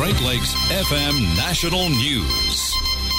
Great Lakes FM National News.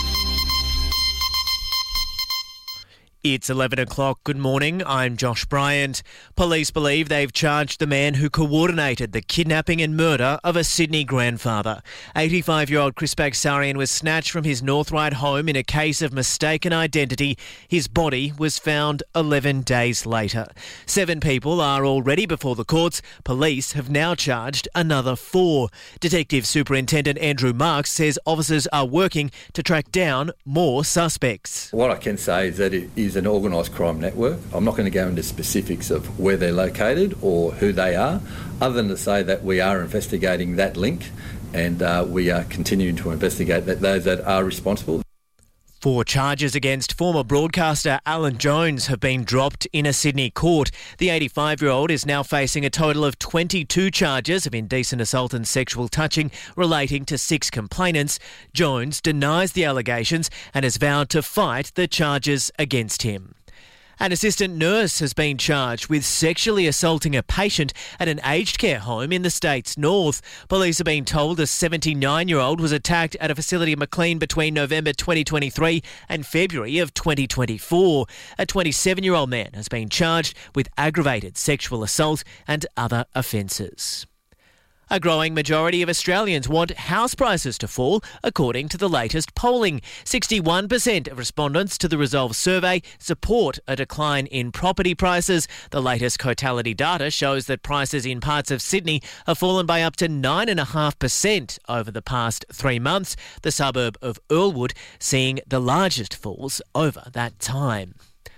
It's 11 o'clock. Good morning. I'm Josh Bryant. Police believe they've charged the man who coordinated the kidnapping and murder of a Sydney grandfather. 85-year-old Chris Bagsarian was snatched from his North Ryde home in a case of mistaken identity. His body was found 11 days later. 7 people are already before the courts. Police have now charged another 4. Detective Superintendent Andrew Marks says officers are working to track down more suspects. What I can say is that it is an organised crime network. I'm not going to go into specifics of where they're located or who they are, other than to say that we are investigating that link and we are continuing to investigate those that are responsible. 4 charges against former broadcaster Alan Jones have been dropped in a Sydney court. The 85-year-old is now facing a total of 22 charges of indecent assault and sexual touching relating to 6 complainants. Jones denies the allegations and has vowed to fight the charges against him. An assistant nurse has been charged with sexually assaulting a patient at an aged care home in the state's north. Police have been told a 79-year-old was attacked at a facility in Maclean between November 2023 and February of 2024. A 27-year-old man has been charged with aggravated sexual assault and other offences. A growing majority of Australians want house prices to fall, according to the latest polling. 61% of respondents to the Resolve survey support a decline in property prices. The latest Cotality data shows that prices in parts of Sydney have fallen by up to 9.5% over the past 3 months, the suburb of Earlwood seeing the largest falls over that time.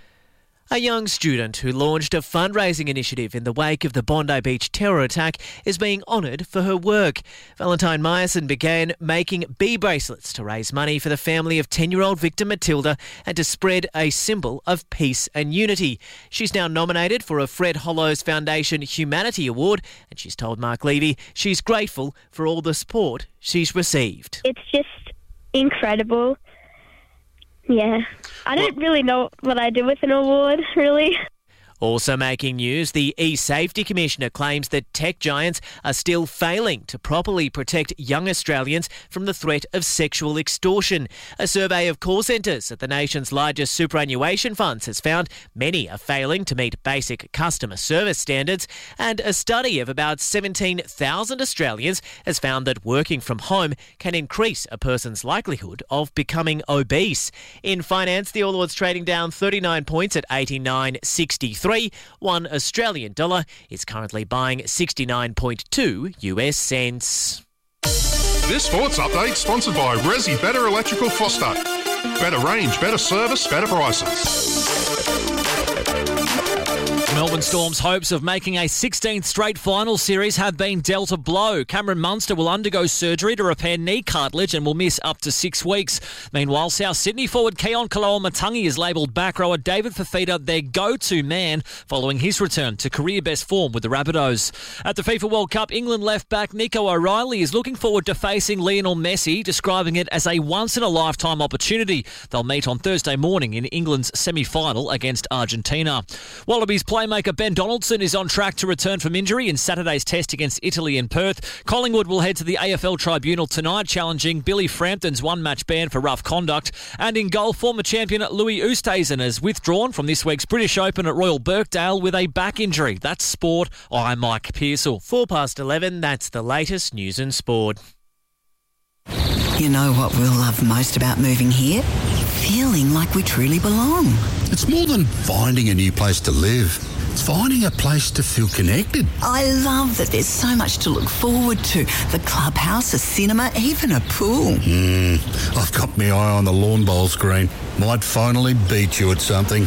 A young student who launched a fundraising initiative in the wake of the Bondi Beach terror attack is being honoured for her work. Valentine Myerson began making bee bracelets to raise money for the family of 10-year-old victim Matilda and to spread a symbol of peace and unity. She's now nominated for a Fred Hollows Foundation Humanity Award, and she's told Mark Levy she's grateful for all the support she's received. It's just incredible. Yeah, I don't really know what I do with an award, really. Also making news, the eSafety Commissioner claims that tech giants are still failing to properly protect young Australians from the threat of sexual extortion. A survey of call centres at the nation's largest superannuation funds has found many are failing to meet basic customer service standards, and a study of about 17,000 Australians has found that working from home can increase a person's likelihood of becoming obese. In finance, the All Ords trading down 39 points at 89.63. One Australian dollar is currently buying 69.2 US cents. This sports update sponsored by Resi Better Electrical Foster. Better range, better service, better prices. Melbourne Storm's hopes of making a 16th straight final series have been dealt a blow. Cameron Munster will undergo surgery to repair knee cartilage and will miss up to 6 weeks. Meanwhile, South Sydney forward Keon Kaloa-Matangi is labelled back rower David Fafita their go-to man following his return to career-best form with the Rabbitohs. At the FIFA World Cup, England left-back Nico O'Reilly is looking forward to facing Lionel Messi, describing it as a once-in-a-lifetime opportunity. They'll meet on Thursday morning in England's semi-final against Argentina. Wallabies playmaker Ben Donaldson is on track to return from injury in Saturday's test against Italy in Perth. Collingwood will head to the AFL Tribunal tonight, challenging Billy Frampton's one-match ban for rough conduct. And in golf, former champion Louis Oosthuizen has withdrawn from this week's British Open at Royal Birkdale with a back injury. That's sport. I'm Mike Pearsall. 11:04, that's the latest news and sport. You know what we'll love most about moving here? Feeling like we truly belong. It's more than finding a new place to live. It's finding a place to feel connected. I love that there's so much to look forward to. The clubhouse, a cinema, even a pool. I've got my eye on the lawn bowl screen. Might finally beat you at something.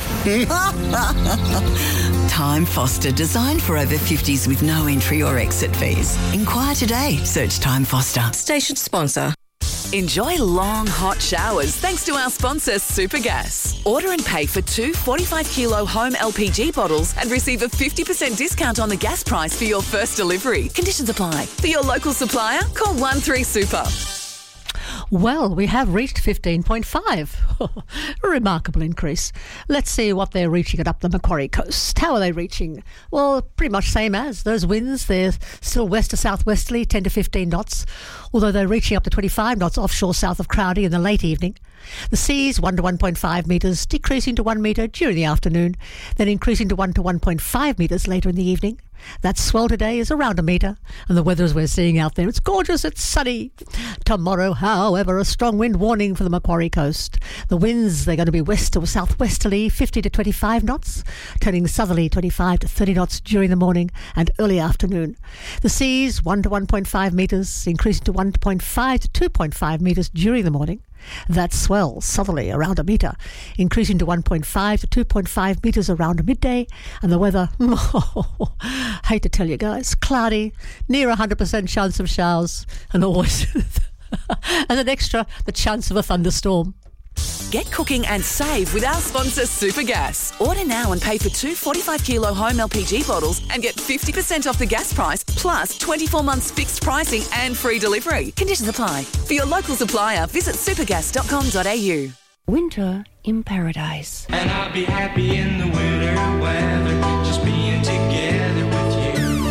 Time Foster, designed for over 50s with no entry or exit fees. Inquire today. Search Time Foster. Station sponsor. Enjoy long, hot showers thanks to our sponsor, Supergas. Order and pay for 2 45-kilo home LPG bottles and receive a 50% discount on the gas price for your first delivery. Conditions apply. For your local supplier, call 13-SUPER. Well, we have reached 15.5. A remarkable increase. Let's see what they're reaching it up the Macquarie coast. How are they reaching? Well, pretty much same as those winds. They're still west to southwesterly, 10 to 15 knots, although they're reaching up to 25 knots offshore south of Crowdy in the late evening. The seas 1 to 1.5 metres, decreasing to 1 metre during the afternoon, then increasing to 1 to 1.5 metres later in the evening. That swell today is around a metre, and the weather as we're seeing out there, it's gorgeous, it's sunny. Tomorrow, however, a strong wind warning for the Macquarie coast. The winds, they're going to be west or southwesterly, 50 to 25 knots, turning southerly 25 to 30 knots during the morning and early afternoon. The seas 1 to 1.5 metres, increasing to 1.5 to 2.5 metres during the morning. That swell southerly around a metre, increasing to 1.5 to 2.5 metres around midday, and the weather, hate to tell you guys, cloudy, near 100% chance of showers, and always, and an extra, the chance of a thunderstorm. Get cooking and save with our sponsor Supergas. Order now and pay for 2 45-kilo home LPG bottles and get 50% off the gas price, plus 24 months fixed pricing and free delivery. Conditions apply. For your local supplier, visit supergas.com.au. Winter in paradise. And I'll be happy in the winter weather, just being together with you.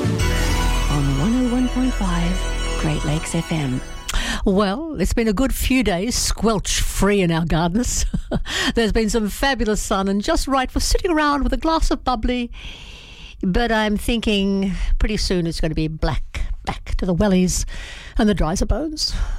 On 101.5 Great Lakes FM. Well, it's been a good few days squelch-free in our gardens. There's been some fabulous sun and just right for sitting around with a glass of bubbly. But I'm thinking pretty soon it's going to be back to the wellies and the dryser bones.